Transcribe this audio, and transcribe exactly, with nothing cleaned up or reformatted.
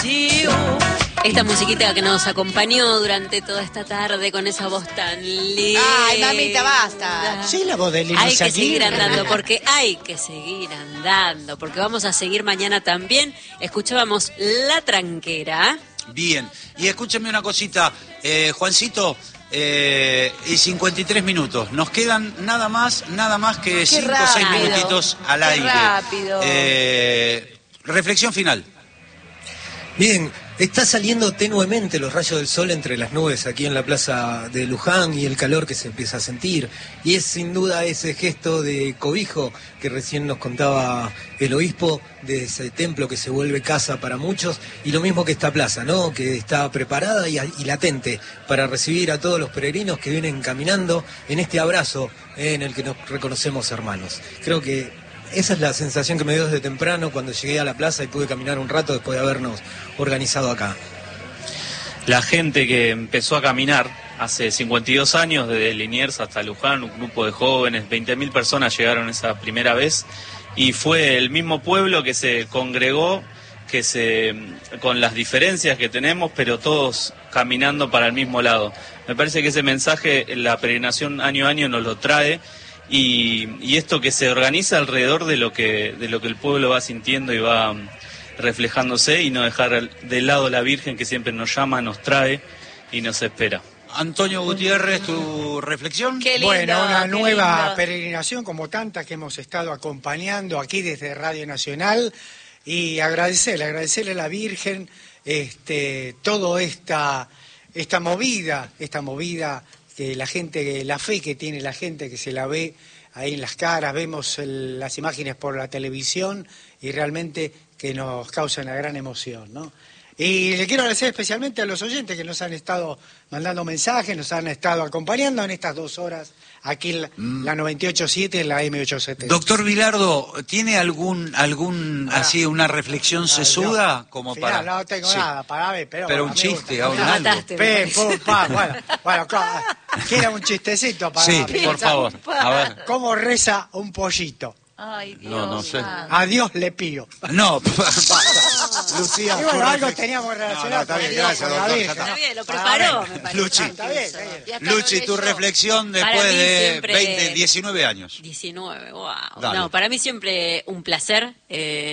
you. Esta musiquita que nos acompañó durante toda esta tarde con esa voz tan linda. Ay, mamita, basta. Sí, la voz de Lino Hay que Saguir. seguir andando, porque hay que seguir andando, porque vamos a seguir mañana también. Escuchábamos La Tranquera. Bien, y escúcheme una cosita, eh, Juancito, eh, y cincuenta y tres minutos. Nos quedan nada más, nada más que cinco o seis minutitos al Qué aire. rápido. Eh, reflexión final. Bien, está saliendo tenuemente los rayos del sol entre las nubes aquí en la plaza de Luján y el calor que se empieza a sentir. Y es sin duda ese gesto de cobijo que recién nos contaba el obispo, de ese templo que se vuelve casa para muchos, y lo mismo que esta plaza, ¿no? Que está preparada y, y latente para recibir a todos los peregrinos que vienen caminando en este abrazo eh, en el que nos reconocemos hermanos. Creo que esa es la sensación que me dio desde temprano cuando llegué a la plaza y pude caminar un rato después de habernos organizado acá. La gente que empezó a caminar hace cincuenta y dos años, desde Liniers hasta Luján, un grupo de jóvenes, veinte mil personas llegaron esa primera vez, y fue el mismo pueblo que se congregó, que se con las diferencias que tenemos, pero todos caminando para el mismo lado. Me parece que ese mensaje, la peregrinación año a año nos lo trae. Y, y esto que se organiza alrededor de lo que de lo que el pueblo va sintiendo y va um, reflejándose, y no dejar de lado la Virgen que siempre nos llama, nos trae y nos espera. Antonio Gutiérrez, ¿tu reflexión? Qué lindo, Bueno, una qué nueva lindo. peregrinación como tantas que hemos estado acompañando aquí desde Radio Nacional, y agradecerle, agradecerle a la Virgen este, toda esta, esta movida, esta movida que la gente, la fe que tiene la gente, que se la ve ahí en las caras, vemos el, las imágenes por la televisión y realmente que nos causa una gran emoción, ¿no? Y le quiero agradecer especialmente a los oyentes que nos han estado mandando mensajes, nos han estado acompañando en estas dos horas aquí en la, Mm. la noventa y ocho punto siete en la eme ochocientos setenta. Doctor Vilardo, ¿tiene algún, algún Ah. así, una reflexión Ah, sesuda? no. como Final, para... no tengo Sí. nada para ver, pero, Pero bueno, un me chiste, gusta. algo. Me mataste, me Pim, parece. pum, pam, bueno, bueno, claro, quiera un chistecito para Sí, mí. por favor. A ver. ¿Cómo reza un pollito? Ay, Dios. No, no sé. santo. A Dios le pido. No, Lucía, y tu bueno, algo reflex- teníamos relacionado No, no, está con bien, Dios, gracias, con la doctor, Virgen. ya está. Está bien, lo Para preparó, ver. me parece. Luchi. Está bien, está bien. Y hasta lo Luchi, tu leyó. reflexión Para después mí de siempre- veinte, diecinueve años. diecinueve, wow. Dale. No, para mí siempre un placer. Eh,